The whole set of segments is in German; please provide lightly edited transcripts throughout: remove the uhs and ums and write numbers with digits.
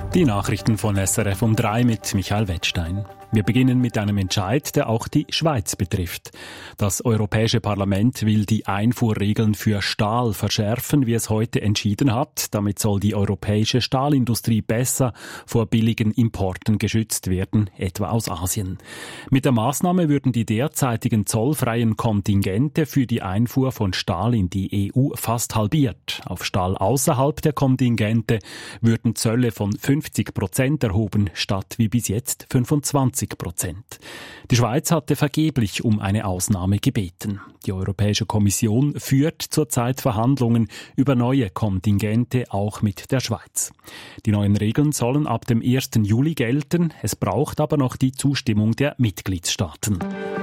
Die Nachrichten von SRF um 3 mit Michael Wettstein. Wir beginnen mit einem Entscheid, der auch die Schweiz betrifft. Das Europäische Parlament will die Einfuhrregeln für Stahl verschärfen, wie es heute entschieden hat. Damit soll die europäische Stahlindustrie besser vor billigen Importen geschützt werden, etwa aus Asien. Mit der Maßnahme würden die derzeitigen zollfreien Kontingente für die Einfuhr von Stahl in die EU fast halbiert. Auf Stahl außerhalb der Kontingente würden Zölle von 50% erhoben, statt wie bis jetzt 25%. Die Schweiz hatte vergeblich um eine Ausnahme gebeten. Die Europäische Kommission führt zurzeit Verhandlungen über neue Kontingente, auch mit der Schweiz. Die neuen Regeln sollen ab dem 1. Juli gelten. Es braucht aber noch die Zustimmung der Mitgliedstaaten.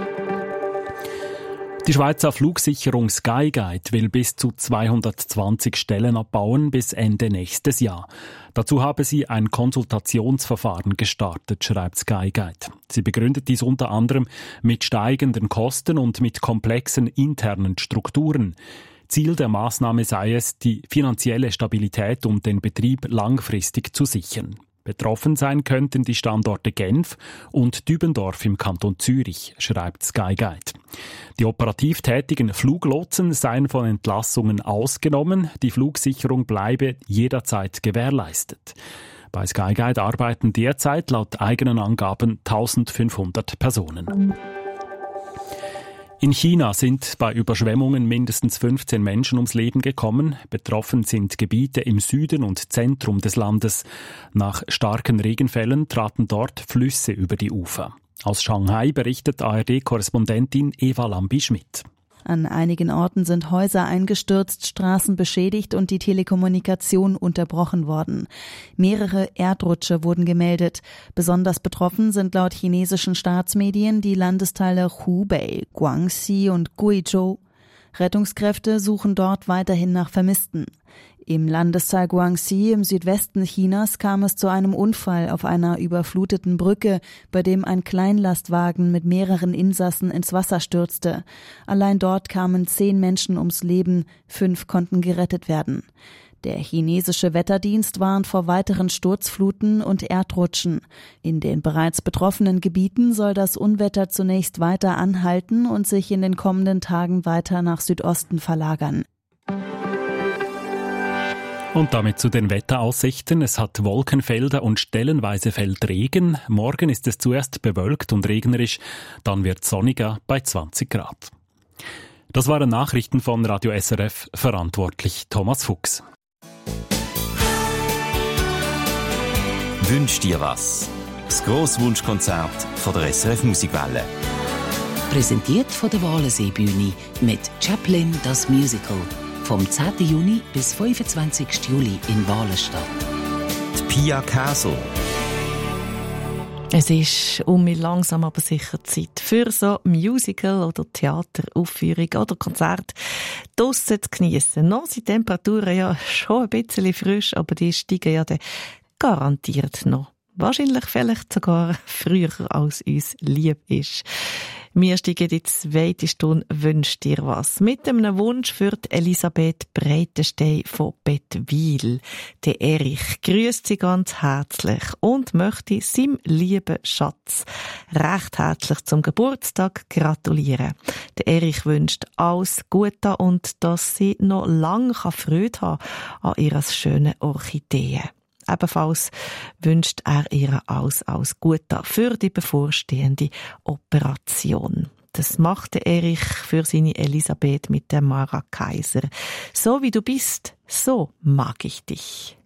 Die Schweizer Flugsicherung Skyguide will bis zu 220 Stellen abbauen bis Ende nächstes Jahr. Dazu habe sie ein Konsultationsverfahren gestartet, schreibt Skyguide. Sie begründet dies unter anderem mit steigenden Kosten und mit komplexen internen Strukturen. Ziel der Maßnahme sei es, die finanzielle Stabilität und den Betrieb langfristig zu sichern. Betroffen sein könnten die Standorte Genf und Dübendorf im Kanton Zürich, schreibt Skyguide. Die operativ tätigen Fluglotsen seien von Entlassungen ausgenommen, die Flugsicherung bleibe jederzeit gewährleistet. Bei Skyguide arbeiten derzeit laut eigenen Angaben 1500 Personen. In China sind bei Überschwemmungen mindestens 15 Menschen ums Leben gekommen. Betroffen sind Gebiete im Süden und Zentrum des Landes. Nach starken Regenfällen traten dort Flüsse über die Ufer. Aus Shanghai berichtet ARD-Korrespondentin Eva Lambi-Schmidt. An einigen Orten sind Häuser eingestürzt, Straßen beschädigt und die Telekommunikation unterbrochen worden. Mehrere Erdrutsche wurden gemeldet. Besonders betroffen sind laut chinesischen Staatsmedien die Landesteile Hubei, Guangxi und Guizhou. Rettungskräfte suchen dort weiterhin nach Vermissten. Im Landesteil Guangxi im Südwesten Chinas kam es zu einem Unfall auf einer überfluteten Brücke, bei dem ein Kleinlastwagen mit mehreren Insassen ins Wasser stürzte. Allein dort kamen 10 Menschen ums Leben, 5 konnten gerettet werden. Der chinesische Wetterdienst warnt vor weiteren Sturzfluten und Erdrutschen. In den bereits betroffenen Gebieten soll das Unwetter zunächst weiter anhalten und sich in den kommenden Tagen weiter nach Südosten verlagern. Und damit zu den Wetteraussichten. Es hat Wolkenfelder und stellenweise fällt Regen. Morgen ist es zuerst bewölkt und regnerisch, dann wird es sonniger bei 20 Grad. Das waren Nachrichten von Radio SRF, verantwortlich Thomas Fuchs. Wünsch dir was? Das Grosswunschkonzert von der SRF Musikwelle. Präsentiert von der Walensee-Bühne mit Chaplin das Musical. Vom 10. Juni bis 25. Juli in Walenstadt. Die Pia Castle. Es ist mir langsam aber sicher Zeit für so Musical- oder Theateraufführung oder Konzert draussen zu geniessen. Noch sind die Temperaturen ja schon ein bisschen frisch, aber die steigen ja dann garantiert noch. Wahrscheinlich vielleicht sogar früher, als uns lieb ist. Wir steigen in die zweite Stunde «Wünsch dir was» mit einem Wunsch für die Elisabeth Breitenstein von Bettwil. Der Erich grüßt sie ganz herzlich und möchte seinem lieben Schatz recht herzlich zum Geburtstag gratulieren. Der Erich wünscht alles Gute und dass sie noch lange Freude haben an ihrer schönen Orchidee. Ebenfalls wünscht er ihr alles Gute für die bevorstehende Operation. Das macht der Erich für seine Elisabeth mit der Mara Kaiser. So wie du bist, so mag ich dich.